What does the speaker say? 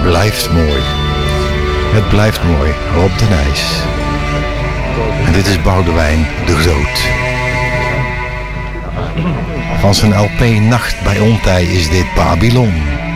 blijft mooi. Het blijft mooi, Rob de Nijs. En dit is Boudewijn de Groot. Van zijn LP Nacht bij Ontij is dit Babylon.